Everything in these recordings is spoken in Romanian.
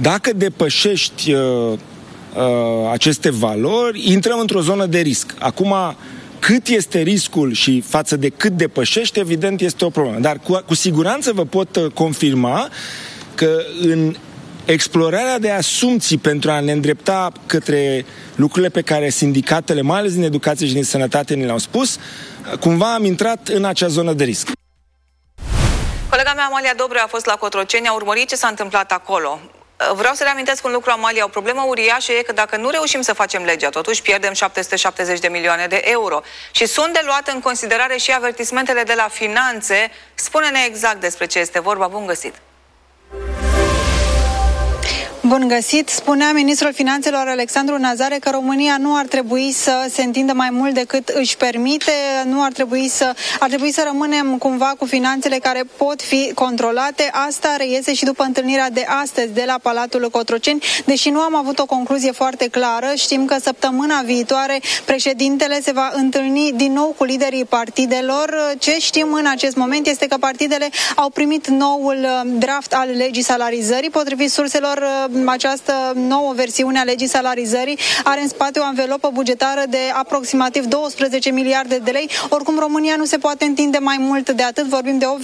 Dacă depășești aceste valori, intrăm într-o zonă de risc. Acum, cât este riscul și față de cât depășește, evident, este o problemă. Dar cu siguranță vă pot confirma că în explorarea de asumții pentru a ne îndrepta către lucrurile pe care sindicatele, mai ales din educație și din sănătate, ne le-au spus, cumva am intrat în acea zonă de risc. Colega mea, Amalia Dobre, a fost la Cotroceni, a urmărit ce s-a întâmplat acolo. Vreau să reamintesc un lucru, Amalia, o problemă uriașă e că dacă nu reușim să facem legea, totuși pierdem 770 de milioane de euro. Și sunt de luat în considerare și avertismentele de la finanțe. Spune-ne exact despre ce este vorba. Bun găsit! Bun găsit! Spunea ministrul finanțelor Alexandru Nazare că România nu ar trebui să se întindă mai mult decât își permite, ar trebui să rămânem cumva cu finanțele care pot fi controlate. Asta reiese și după întâlnirea de astăzi de la Palatul Cotroceni, deși nu am avut o concluzie foarte clară. Știm că săptămâna viitoare președintele se va întâlni din nou cu liderii partidelor. Ce știm în acest moment este că partidele au primit noul draft al legii salarizării. Potrivit surselor, această nouă versiune a legii salarizării are în spate o anvelopă bugetară de aproximativ 12 miliarde de lei. Oricum, România nu se poate întinde mai mult de atât, vorbim de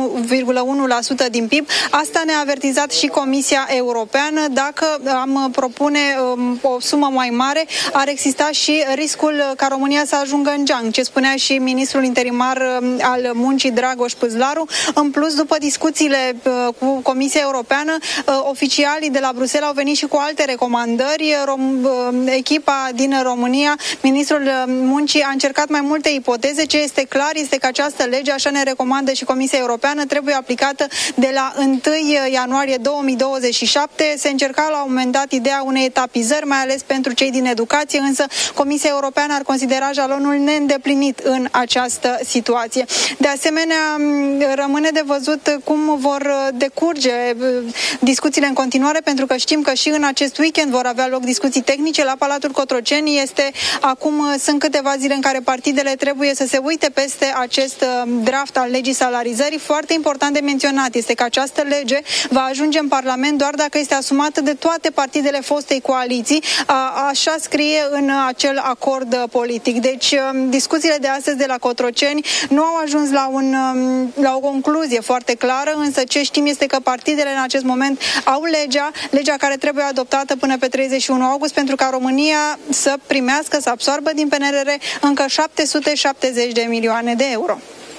8,1% din PIB. Asta ne-a avertizat și Comisia Europeană. Dacă am propune o sumă mai mare, ar exista și riscul ca România să ajungă în geanc, ce spunea și ministrul interimar al muncii Dragoș Păzlaru. În plus, după discuțiile cu Comisia Europeană, oficialii de la Bruxelles au venit și cu alte recomandări. Echipa din România, ministrul muncii, a încercat mai multe ipoteze. Ce este clar este că această lege, așa ne recomandă și Comisia Europeană, trebuie aplicată de la 1 ianuarie 2027. Se încerca la un moment dat ideea unei etapizări, mai ales pentru cei din educație, însă Comisia Europeană ar considera jalonul neîndeplinit în această situație. De asemenea, rămâne de văzut cum vor decurge discuțiile în continuare, pentru că știm că și în acest weekend vor avea loc discuții tehnice la Palatul Cotroceni. Sunt câteva zile în care partidele trebuie să se uite peste acest draft al legii salarizării. Foarte important de menționat este că această lege va ajunge în Parlament doar dacă este asumată de toate partidele fostei coaliții. Așa scrie în acel acord politic. Deci, discuțiile de astăzi de la Cotroceni nu au ajuns la o concluzie foarte clară, însă ce știm este că partidele în acest moment au legea care trebuie adoptată până pe 31 august pentru ca România să primească, să absoarbă din PNRR încă 770 de milioane de euro.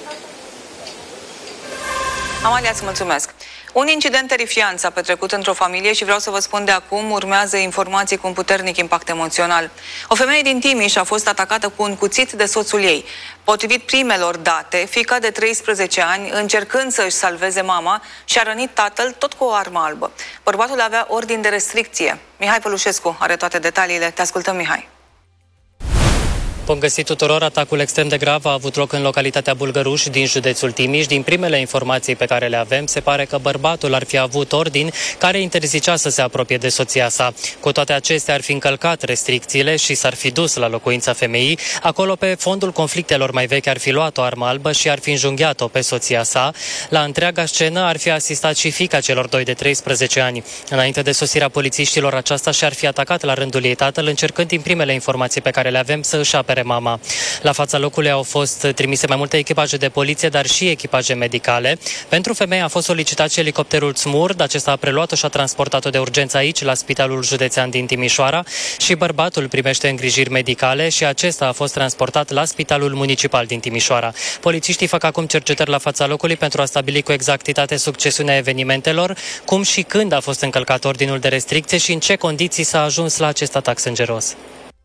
Amalia, îți mulțumesc. Un incident terifiant s-a petrecut într-o familie și vreau să vă spun de acum, urmează informații cu un puternic impact emoțional. O femeie din Timiș a fost atacată cu un cuțit de soțul ei. Potrivit primelor date, fiica de 13 ani, încercând să își salveze mama, și-a rănit tatăl tot cu o armă albă. Bărbatul avea ordin de restricție. Mihai Pălușescu are toate detaliile. Te ascultăm, Mihai. Bun găsit tuturor! Atacul extrem de grav a avut loc în localitatea Bulgăruș din județul Timiș. Din primele informații pe care le avem, se pare că bărbatul ar fi avut ordin care interzicea să se apropie de soția sa. Cu toate acestea, ar fi încălcat restricțiile și s-ar fi dus la locuința femeii. Acolo, pe fondul conflictelor mai vechi, ar fi luat o armă albă și ar fi înjunghiat-o pe soția sa. La întreaga scenă ar fi asistat și fiica celor doi de 13 ani. Înainte de sosirea polițiștilor, aceasta și-ar fi atacat la rândul ei tatăl, încercând din primele informații pe care le avem să își apere mama. La fața locului au fost trimise mai multe echipaje de poliție, dar și echipaje medicale. Pentru femeie a fost solicitat și elicopterul Smurd. Acesta a preluat-o și a transportat-o de urgență aici, la Spitalul Județean din Timișoara, și bărbatul primește îngrijiri medicale și acesta a fost transportat la Spitalul Municipal din Timișoara. Polițiștii fac acum cercetări la fața locului pentru a stabili cu exactitate succesiunea evenimentelor, cum și când a fost încălcat ordinul de restricție și în ce condiții s-a ajuns la acest atac sângeros.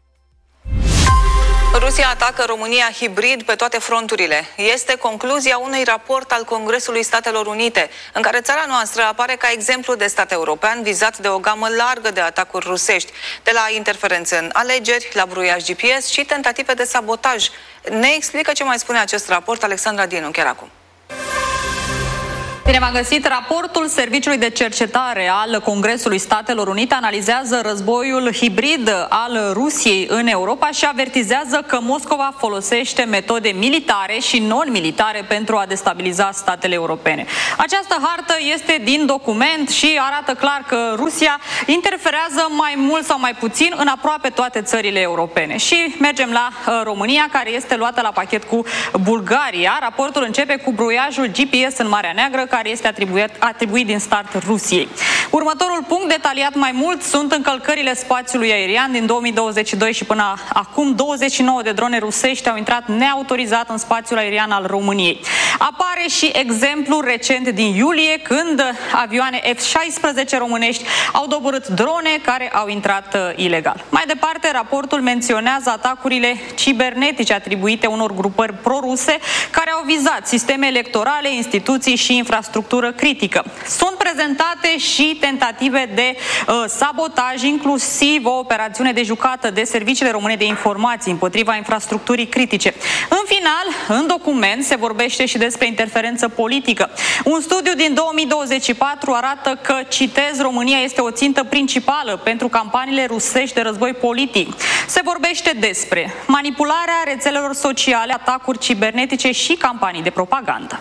Rusia atacă România hibrid pe toate fronturile. Este concluzia unui raport al Congresului Statelor Unite, în care țara noastră apare ca exemplu de stat european vizat de o gamă largă de atacuri rusești, de la interferențe în alegeri, la bruiaj GPS și tentative de sabotaj. Ne explică ce mai spune acest raport Alexandra Dinu chiar acum. Bine v-am găsit. Raportul Serviciului de Cercetare al Congresului Statelor Unite analizează războiul hibrid al Rusiei în Europa și avertizează că Moscova folosește metode militare și non-militare pentru a destabiliza statele europene. Această hartă este din document și arată clar că Rusia interferează mai mult sau mai puțin în aproape toate țările europene. Și mergem la România, care este luată la pachet cu Bulgaria. Raportul începe cu bruiajul GPS în Marea Neagră, care este atribuit din start Rusiei. Următorul punct, detaliat mai mult, sunt încălcările spațiului aerian din 2022 și până acum 29 de drone rusești au intrat neautorizat în spațiul aerian al României. Apare și exemplu recent din iulie, când avioane F-16 românești au doborât drone care au intrat ilegal. Mai departe, raportul menționează atacurile cibernetice atribuite unor grupări proruse care au vizat sisteme electorale, instituții și infrastructură critică. Sunt prezentate și tentative de sabotaj, inclusiv o operațiune de jucată de serviciile române de informații împotriva infrastructurii critice. În final, în document se vorbește și despre interferență politică. Un studiu din 2024 arată că, citez, România este o țintă principală pentru campaniile rusești de război politic. Se vorbește despre manipularea rețelelor sociale, atacuri cibernetice și campanii de propagandă.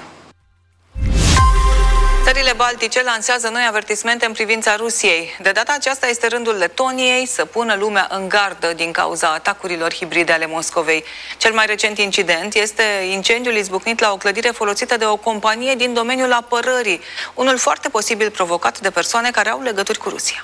Țările Baltice lansează noi avertismente în privința Rusiei. De data aceasta este rândul Letoniei să pună lumea în gardă din cauza atacurilor hibride ale Moscovei. Cel mai recent incident este incendiul izbucnit la o clădire folosită de o companie din domeniul apărării, unul foarte posibil provocat de persoane care au legături cu Rusia.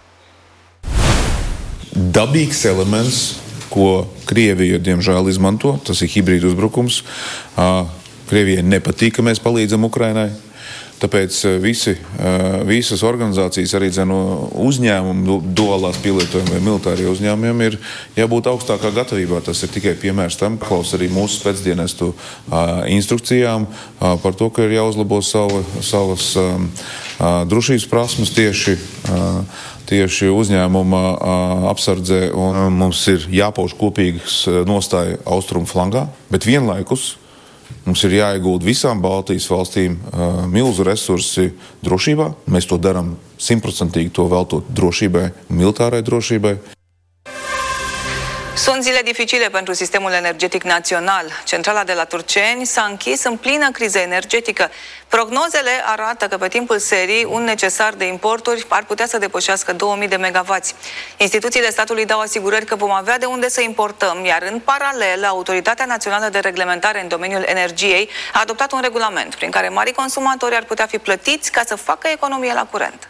Dabīgs elements, ko Krievija diemžēl izmanto, tas ir hibrīdu uzbrukums. Krievijai nepatīk, ka mēs palīdzam Ukrainai. Tāpēc visas organizācijas, arī uzņēmumi, duālās pielietojumi vai militārie uzņēmumiem ir jābūt augstākā gatavībā. Tas ir tikai piemērs tam, klaus arī mūsu spēcdienestu instrukcijām par to, ka ir jāuzlabo savas drošības prasmes tieši uzņēmuma apsardzē, un mums ir jāpauž kopīgas nostāja austrumu flangā, bet vienlaikus mums ir jāiegulda visām Baltijas valstīm milzu resursi drošībā. Mēs to darām 100% to veltot drošībai, militārai drošībai. Sunt zile dificile pentru sistemul energetic național. Centrala de la Turceni s-a închis în plină criză energetică. Prognozele arată că pe timpul serii un necesar de importuri ar putea să depășească 2000 de megavați. Instituțiile statului dau asigurări că vom avea de unde să importăm, iar în paralel, Autoritatea Națională de Reglementare în domeniul energiei a adoptat un regulament prin care mari consumatori ar putea fi plătiți ca să facă economie la curent.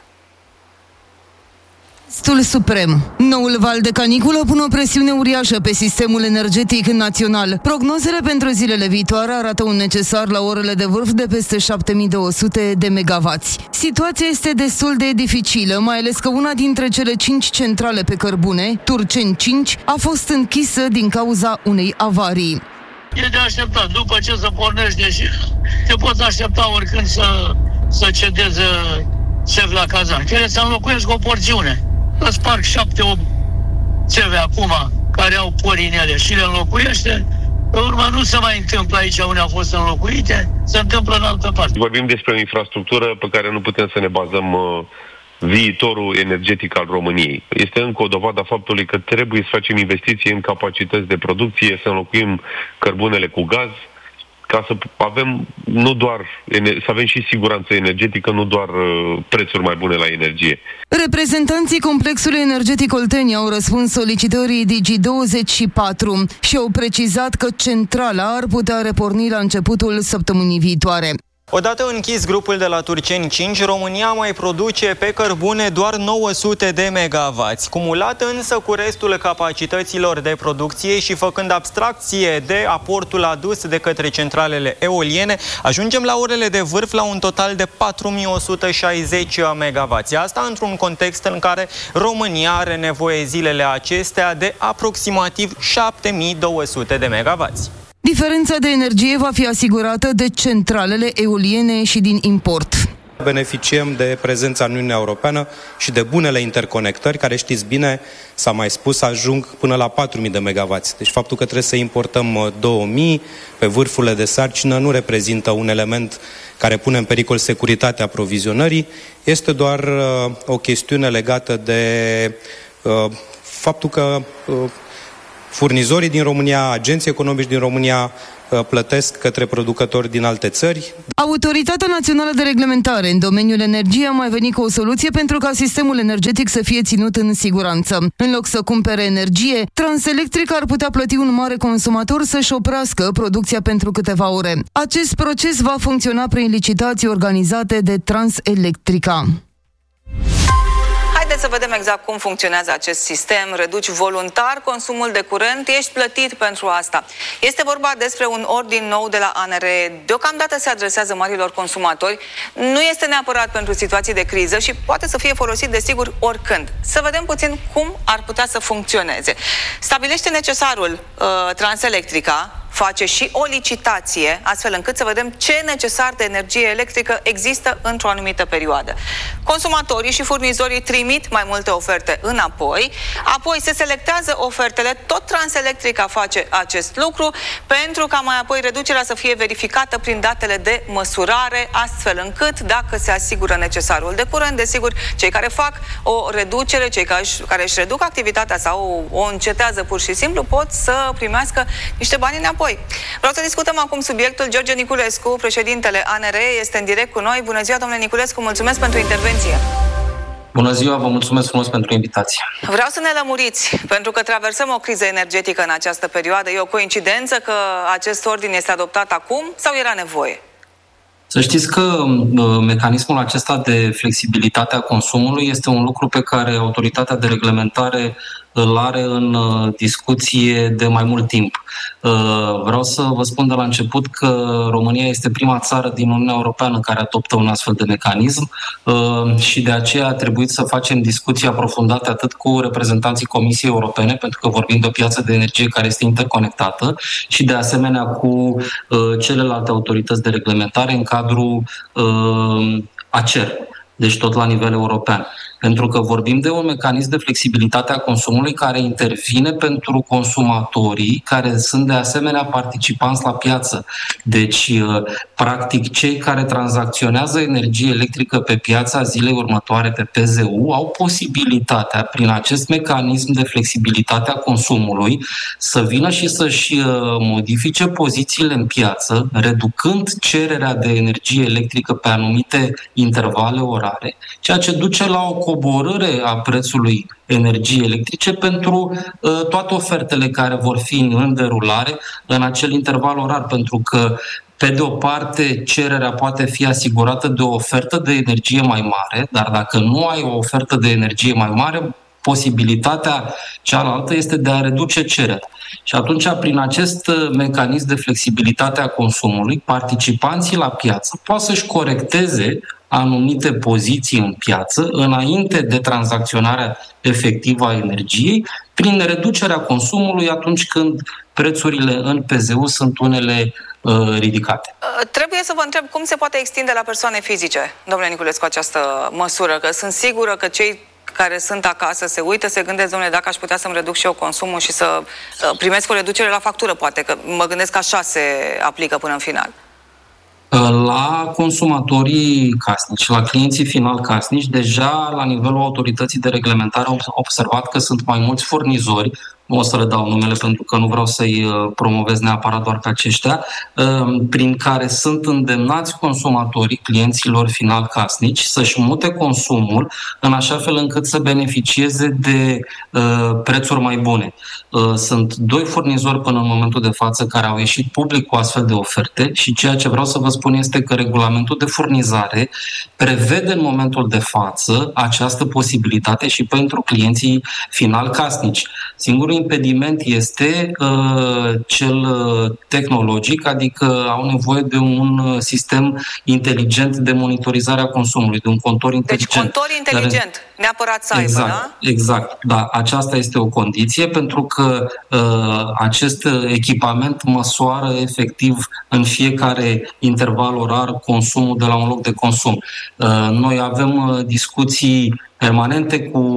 Testul suprem. Noul val de caniculă pune o presiune uriașă pe sistemul energetic național. Prognozele pentru zilele viitoare arată un necesar la orele de vârf de peste 7200 de megavați. Situația este destul de dificilă, mai ales că una dintre cele 5 centrale pe cărbune, Turceni 5, a fost închisă din cauza unei avarii. E de așteptat. După ce se pornește și te poți aștepta oricând să cedeze țevi la cazan. Trebuie să înlocuiesc o porțiune. Îți sparg 7-8 țevi acum care au pori în ele și le înlocuiește. Pe urmă nu se mai întâmplă aici unde au fost înlocuite, se întâmplă în altă parte. Vorbim despre o infrastructură pe care nu putem să ne bazăm viitorul energetic al României. Este încă o dovadă a faptului că trebuie să facem investiții în capacități de producție, să înlocuim cărbunele cu gaz, ca să avem să avem și siguranță energetică, nu doar prețuri mai bune la energie. Reprezentanții complexului energetic Oltenia au răspuns solicitării Digi24 și au precizat că centrala ar putea reporni la începutul săptămânii viitoare. Odată închis grupul de la Turceni 5, România mai produce pe cărbune doar 900 de megavați. Cumulat însă cu restul capacităților de producție și făcând abstracție de aportul adus de către centralele eoliene, ajungem la orele de vârf la un total de 4160 megavați. Asta într-un context în care România are nevoie zilele acestea de aproximativ 7200 de megavați. Diferența de energie va fi asigurată de centralele eoliene și din import. Beneficiem de prezența în Uniunea Europeană și de bunele interconectări, care, știți bine, s-a mai spus, ajung până la 4.000 de megavați. Deci faptul că trebuie să importăm 2.000 pe vârfurile de sarcină nu reprezintă un element care pune în pericol securitatea aprovizionării. Este doar o chestiune legată de faptul că furnizorii din România, agenții economici din România plătesc către producători din alte țări. Autoritatea Națională de Reglementare în domeniul energiei a mai venit cu o soluție pentru ca sistemul energetic să fie ținut în siguranță. În loc să cumpere energie, Transelectrica ar putea plăti un mare consumator să-și oprească producția pentru câteva ore. Acest proces va funcționa prin licitații organizate de Transelectrica. Haideți să vedem exact cum funcționează acest sistem. Reduci voluntar consumul de curent, ești plătit pentru asta. Este vorba despre un ordin nou de la ANRE. Deocamdată se adresează marilor consumatori. Nu este neapărat pentru situații de criză și poate să fie folosit, desigur, oricând. Să vedem puțin cum ar putea să funcționeze. Stabilește necesarul Transelectrica, face și o licitație, astfel încât să vedem ce necesar de energie electrică există într-o anumită perioadă. Consumatorii și furnizorii trimit mai multe oferte înapoi, apoi se selectează ofertele, tot Transelectrica face acest lucru, pentru ca mai apoi reducerea să fie verificată prin datele de măsurare, astfel încât, dacă se asigură necesarul de curent, desigur, cei care fac o reducere, cei care își reduc activitatea sau o încetează pur și simplu, pot să primească niște bani înapoi. Vreau să discutăm acum subiectul. George Niculescu, președintele ANRE, este în direct cu noi. Bună ziua, domnule Niculescu, mulțumesc pentru intervenție. Bună ziua, vă mulțumesc frumos pentru invitație. Vreau să ne lămuriți, pentru că traversăm o criză energetică în această perioadă. E o coincidență că acest ordin este adoptat acum sau era nevoie? Să știți că mecanismul acesta de flexibilitate a consumului este un lucru pe care autoritatea de reglementare îl are în discuție de mai mult timp. Vreau să vă spun de la început că România este prima țară din Uniunea Europeană care adoptă un astfel de mecanism și de aceea a trebuit să facem discuții aprofundate atât cu reprezentanții Comisiei Europene, pentru că vorbim de o piață de energie care este interconectată, și de asemenea cu celelalte autorități de reglementare în cadrul ACER, deci tot la nivel european. Pentru că vorbim de un mecanism de flexibilitate a consumului care intervine pentru consumatorii care sunt de asemenea participanți la piață. Deci, practic, cei care tranzacționează energie electrică pe piața zilei următoare pe PZU au posibilitatea, prin acest mecanism de flexibilitate a consumului, să vină și să-și modifice pozițiile în piață, reducând cererea de energie electrică pe anumite intervale orare, ceea ce duce la o coborâre a prețului energiei electrice pentru toate ofertele care vor fi în derulare în acel interval orar, pentru că pe de o parte, cererea poate fi asigurată de o ofertă de energie mai mare, dar dacă nu ai o ofertă de energie mai mare, posibilitatea cealaltă este de a reduce cererea. Și atunci, prin acest mecanism de flexibilitate a consumului, participanții la piață pot să-și corecteze anumite poziții în piață înainte de tranzacționarea efectivă a energiei, prin reducerea consumului atunci când prețurile în PZU sunt unele ridicate. Trebuie să vă întreb cum se poate extinde la persoane fizice, domnule Niculescu, această măsură, că sunt sigură că cei care sunt acasă se uită, se gândesc, domnule, dacă aș putea să-mi reduc și eu consumul și să primesc o reducere la factură, poate, că mă gândesc că așa se aplică până în final. La consumatorii casnici, la clienții final casnici, deja la nivelul autorității de reglementare am observat că sunt mai mulți furnizori, nu o să le dau numele pentru că nu vreau să-i promovez neapărat doar pe aceștia, prin care sunt îndemnați consumatorii, clienților final casnici, să-și mute consumul în așa fel încât să beneficieze de prețuri mai bune. Sunt 2 furnizori până în momentul de față care au ieșit public cu astfel de oferte și ceea ce vreau să vă spun este că regulamentul de furnizare prevede în momentul de față această posibilitate și pentru clienții final casnici. Singurul impediment este cel tehnologic, adică au nevoie de un sistem inteligent de monitorizare a consumului, de un contor inteligent. Deci contor inteligent, neapărat să aibă, da? Exact, da. Aceasta este o condiție pentru că acest echipament măsoară efectiv în fiecare interval orar consumul de la un loc de consum. Noi avem discuții permanente cu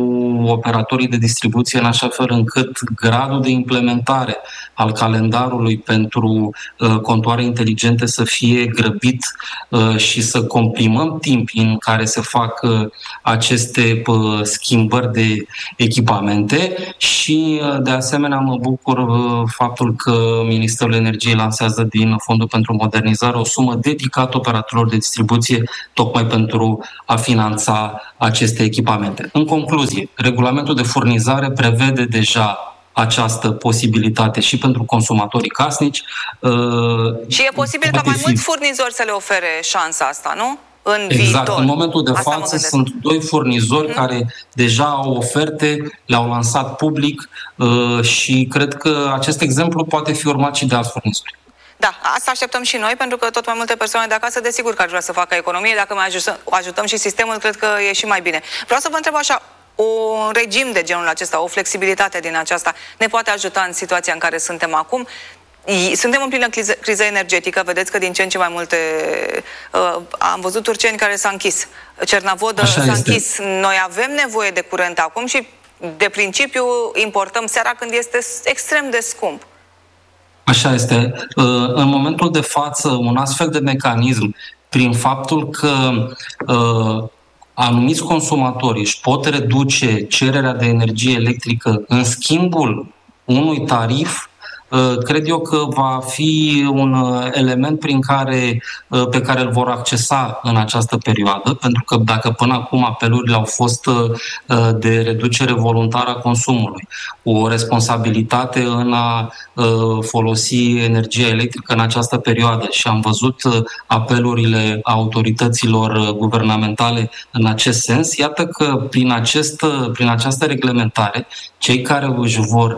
operatorii de distribuție în așa fel încât gradul de implementare al calendarului pentru contoare inteligente să fie grăbit și să comprimăm timpii în care se fac aceste schimbări de echipamente și de asemenea mă bucur faptul că Ministerul Energiei lansează din Fondul pentru Modernizare o sumă dedicată operatorilor de distribuție tocmai pentru a finanța aceste echipamente. În concluzie, regulamentul de furnizare prevede deja această posibilitate și pentru consumatorii casnici. Și e posibil ca mai mulți furnizori să le ofere șansa asta, nu? În viitor. În momentul de față sunt 2 furnizori care deja au oferte, le-au lansat public și cred că acest exemplu poate fi urmat și de alți furnizori. Da, asta așteptăm și noi, pentru că tot mai multe persoane de acasă, desigur că ar vrea să facă economie. Dacă mai ajutăm și sistemul, cred că e și mai bine. Vreau să vă întreb așa, un regim de genul acesta, o flexibilitate din aceasta, ne poate ajuta în situația în care suntem acum? Suntem în plină criză energetică, vedeți că din ce în ce mai multe... am văzut turceni care s-a închis, Cernavodă s-a închis. Noi avem nevoie de curent acum și, de principiu, importăm seara când este extrem de scump. Așa este. În momentul de față, un astfel de mecanism, prin faptul că anumiți consumatori își pot reduce cererea de energie electrică în schimbul unui tarif, cred eu că va fi un element pe care îl vor accesa în această perioadă, pentru că dacă până acum apelurile au fost de reducere voluntară a consumului, o responsabilitate în a folosi energia electrică în această perioadă și am văzut apelurile autorităților guvernamentale în acest sens, iată că prin această reglementare, cei care își vor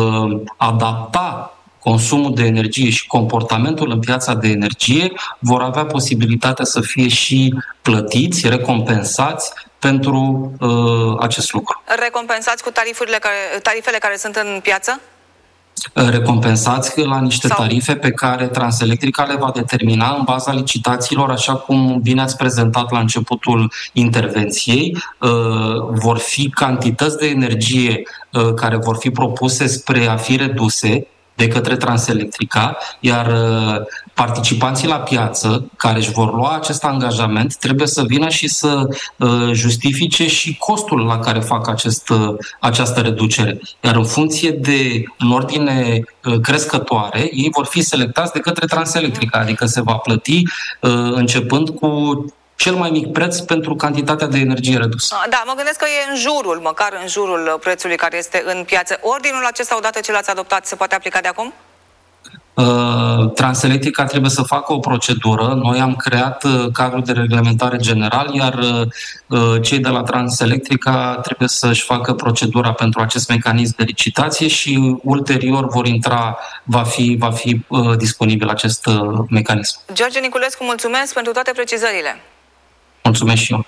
adapta consumul de energie și comportamentul în piața de energie vor avea posibilitatea să fie și plătiți, recompensați pentru acest lucru. Recompensați cu tarifele care sunt în piață? Recompensați la niște tarife pe care Transelectrica le va determina în baza licitațiilor, așa cum bine ați prezentat la începutul intervenției. Vor fi cantități de energie care vor fi propuse spre a fi reduse de către Transelectrica, iar participanții la piață care își vor lua acest angajament trebuie să vină și să justifice și costul la care fac această reducere. Iar în ordine crescătoare, ei vor fi selectați de către Transelectrica, adică se va plăti începând cu cel mai mic preț pentru cantitatea de energie redusă. Da, mă gândesc că e măcar în jurul prețului care este în piață. Ordinul acesta, odată ce l-ați adoptat, se poate aplica de acum? Transelectrica trebuie să facă o procedură. Noi am creat cadrul de reglementare general, iar cei de la Transelectrica trebuie să-și facă procedura pentru acest mecanism de licitație și ulterior va fi disponibil acest mecanism. George Niculescu, mulțumesc pentru toate precizările. Mulțumesc și eu.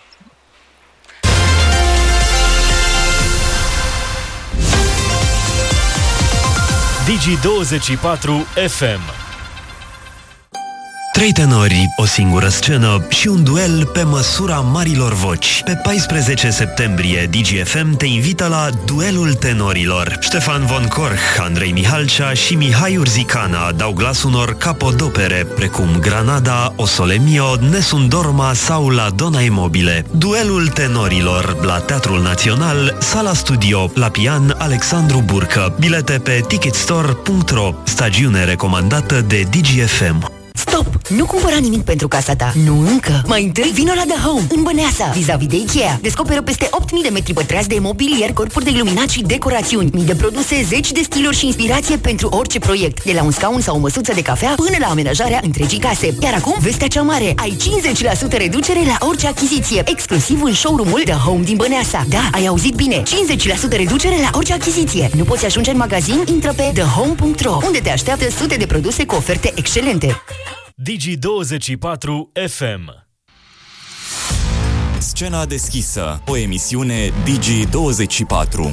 Digi24 FM. 3 tenori, o singură scenă și un duel pe măsura marilor voci. Pe 14 septembrie, DGFM te invită la Duelul Tenorilor. Ștefan von Korch, Andrei Mihalcea și Mihai Urzicana dau glas unor capodopere, precum Granada, O Sole Mio, Nessun Dorma sau La Donna e Mobile. Duelul Tenorilor la Teatrul Național, Sala Studio, la pian Alexandru Burcă. Bilete pe ticketstore.ro. Stagiune recomandată de DGFM. Stop! Nu cumpăra nimic pentru casa ta. Nu încă. Mai întâi vino la The Home, în Băneasa, vis-a-vis de Ikea. Descoperă peste 8.000 de metri pătrați de mobilier, corpuri de iluminat și decorațiuni. Mii de produse, zeci de stiluri și inspirație pentru orice proiect. De la un scaun sau o măsuță de cafea până la amenajarea întregii case. Iar acum, vestea cea mare. Ai 50% reducere la orice achiziție. Exclusiv în showroom-ul The Home din Băneasa. Da, ai auzit bine. 50% reducere la orice achiziție. Nu poți ajunge în magazin? Intră pe thehome.ro, unde te așteaptă sute de produse cu oferte excelente. Digi24 FM. Scena deschisă, o emisiune Digi24.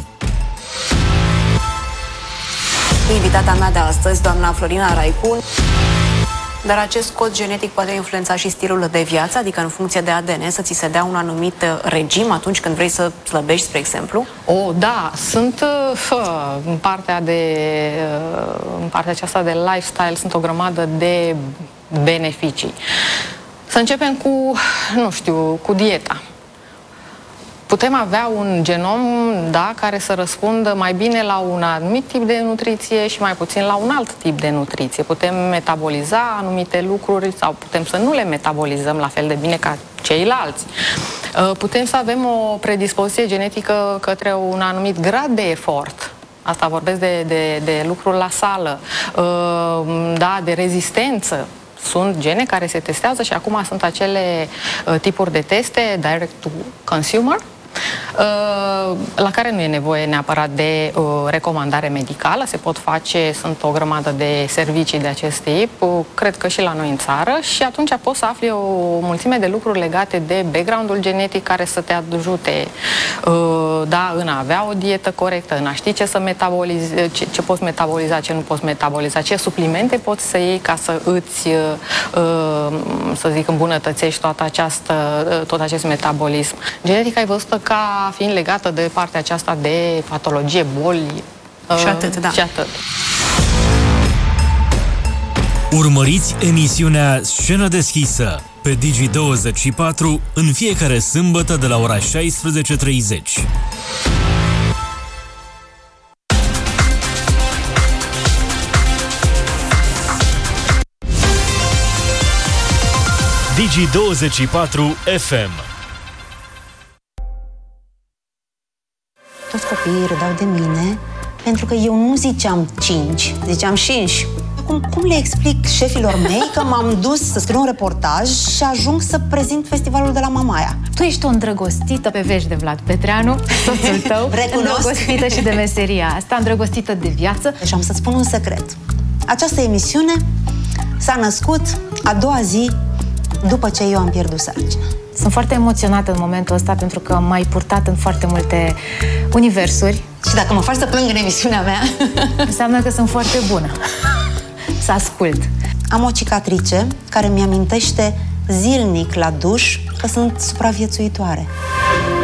Invitata mea de astăzi, doamna Florina Raicu, Dar acest cod genetic poate influența și stilul de viață, adică în funcție de ADN să ți se dea un anumit regim atunci când vrei să slăbești, spre exemplu? Da, sunt în partea aceasta de lifestyle, sunt o grămadă de beneficii. Să începem cu dieta. Putem avea un genom, care să răspundă mai bine la un anumit tip de nutriție și mai puțin la un alt tip de nutriție. Putem metaboliza anumite lucruri sau putem să nu le metabolizăm la fel de bine ca ceilalți. Putem să avem o predispoziție genetică către un anumit grad de efort. Asta vorbesc de lucrul la sală, de rezistență. Sunt gene care se testează și acum sunt acele tipuri de teste direct to consumer, la care nu e nevoie neapărat de recomandare medicală, se pot face, sunt o grămadă de servicii de acest tip, cred că și la noi în țară, și atunci poți să afli o mulțime de lucruri legate de background-ul genetic care să te ajute în a avea o dietă corectă, în a ști ce să metabolizezi, ce poți metaboliza, ce nu poți metaboliza, ce suplimente poți să iei ca să îți, să zic, îmbunătățești tot acest metabolism. Genetica e văzută ca fiind legată de partea aceasta de patologie, boli și atât, și atât. Urmăriți emisiunea Scenă deschisă pe Digi24 în fiecare sâmbătă de la ora 16:30. Digi24 FM. Toți copiii râdeau de mine pentru că eu nu ziceam 5, ziceam 5. Cum le explic șefilor mei că m-am dus să scriu un reportaj și ajung să prezint festivalul de la Mamaia? Tu ești o îndrăgostită pe vești de Vlad Petreanu, soțul tău, îndrăgostită și de meseria asta, îndrăgostită de viață. Și am să-ți spun un secret. Această emisiune s-a născut a doua zi după ce eu am pierdut sarcina. Sunt foarte emoționată în momentul ăsta pentru că m-ai purtat în foarte multe universuri. Și dacă mă faci să plâng în emisiunea mea, înseamnă că sunt foarte bună. Să ascult. Am o cicatrice care mi-amintește zilnic la duș că sunt supraviețuitoare.